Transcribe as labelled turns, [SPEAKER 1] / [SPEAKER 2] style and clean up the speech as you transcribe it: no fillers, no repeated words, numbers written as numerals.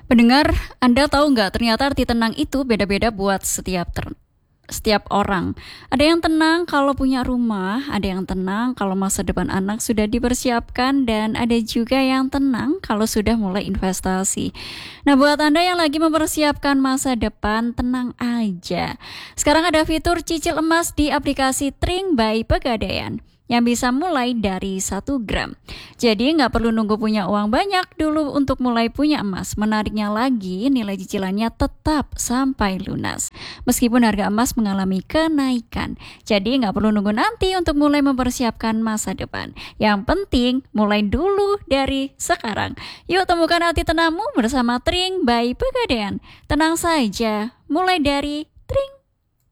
[SPEAKER 1] Pendengar, Anda tahu nggak ternyata arti tenang itu beda-beda buat setiap orang. Ada yang tenang kalau punya rumah, ada yang tenang kalau masa depan anak sudah dipersiapkan, dan ada juga yang tenang kalau sudah mulai investasi. Nah, buat Anda yang lagi mempersiapkan masa depan, tenang aja. Sekarang ada fitur cicil emas di aplikasi Tring by Pegadaian yang bisa mulai dari 1 gram. Jadi nggak perlu nunggu punya uang banyak dulu untuk mulai punya emas. Menariknya lagi, nilai cicilannya tetap sampai lunas. Meskipun harga emas mengalami kenaikan. Jadi nggak perlu nunggu nanti untuk mulai mempersiapkan masa depan. Yang penting, mulai dulu dari sekarang. Yuk temukan hati tenangmu bersama Tring by Pegadaian. Tenang saja, mulai dari